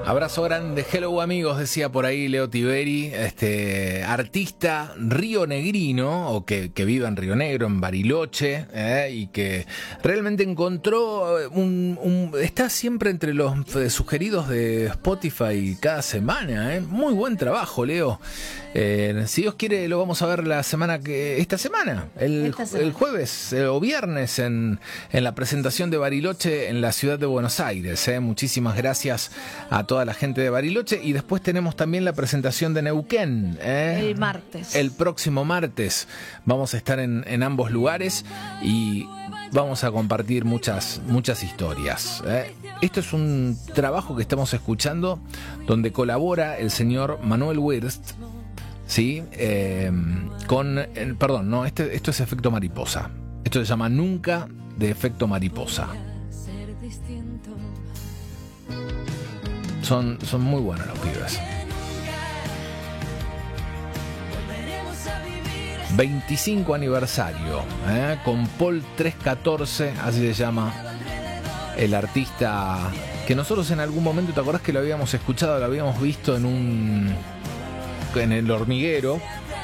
Abrazo grande, hello amigos, decía por ahí Leo Tiberi, artista rionegrino, o que vive en Río Negro, en Bariloche, y que realmente encontró está siempre entre los sugeridos de Spotify cada semana, muy buen trabajo, Leo. Si Dios quiere lo vamos a ver esta semana, el jueves o viernes en la presentación de Bariloche en la ciudad de Buenos Aires. Muchísimas gracias a toda la gente de Bariloche, y después tenemos también la presentación de Neuquén, el martes. El próximo martes vamos a estar en ambos lugares y vamos a compartir muchas historias. Esto es un trabajo que estamos escuchando donde colabora el señor Manuel Wirst, ¿sí? Esto es Efecto Mariposa. Esto se llama Nunca, de Efecto Mariposa. Son muy buenos los pibes. 25 aniversario, con Paul 314, así se llama el artista que nosotros en algún momento, ¿te acordás que lo habíamos escuchado, lo habíamos visto en el hormiguero,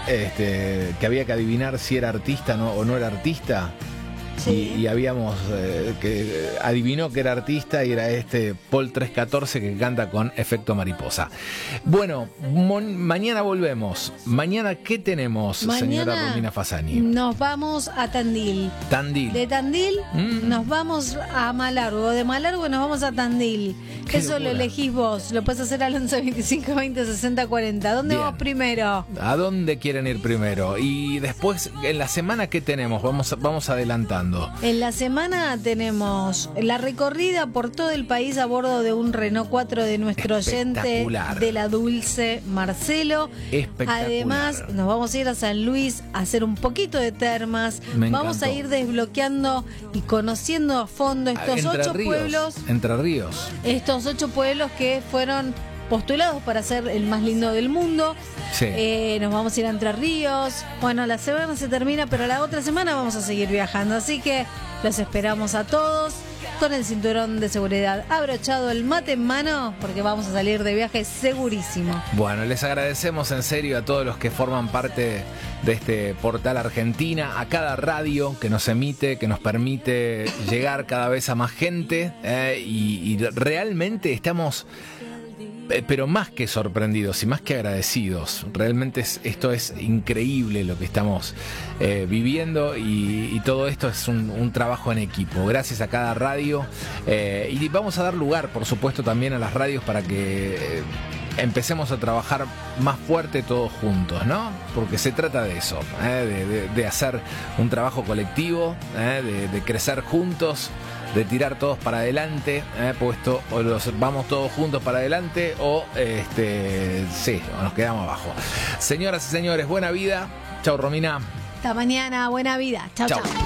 que había que adivinar si era artista o no era artista? Sí. Y habíamos que adivinó que era artista y era Paul 314 que canta con Efecto Mariposa. Bueno, mañana volvemos. Mañana, ¿qué tenemos, señora Romina Fasani? Nos vamos a Tandil. Tandil. De Tandil nos vamos a Malargo. De Malargo nos vamos a Tandil. Eso locura. Lo elegís vos. Lo puedes hacer al 11 25 20 60 40. ¿Dónde vamos primero? ¿A dónde quieren ir primero? Y después, en la semana, ¿qué tenemos? Vamos adelantando. En la semana tenemos la recorrida por todo el país a bordo de un Renault 4 de nuestro oyente de la Dulce, Marcelo. Espectacular. Además, nos vamos a ir a San Luis a hacer un poquito de termas. Vamos a ir desbloqueando y conociendo a fondo estos 8 pueblos. Entre Ríos. Estos 8 pueblos que fueron postulados para ser el más lindo del mundo. Sí. Nos vamos a ir a Entre Ríos. Bueno, la semana se termina, pero la otra semana vamos a seguir viajando. Así que los esperamos a todos con el cinturón de seguridad abrochado, el mate en mano, porque vamos a salir de viaje segurísimo. Bueno, les agradecemos en serio a todos los que forman parte de este portal Argentina, a cada radio que nos emite, que nos permite llegar cada vez a más gente, y realmente estamos, pero más que sorprendidos y más que agradecidos. Realmente esto es increíble lo que estamos viviendo, y todo esto es un trabajo en equipo. Gracias a cada radio, y vamos a dar lugar, por supuesto, también a las radios para que empecemos a trabajar más fuerte todos juntos, ¿no? Porque se trata de eso, de hacer un trabajo colectivo, de crecer juntos, de tirar todos para adelante, puesto o vamos todos juntos para adelante o nos quedamos abajo. Señoras y señores, buena vida. Chau, Romina. Hasta mañana, buena vida. Chau, chau.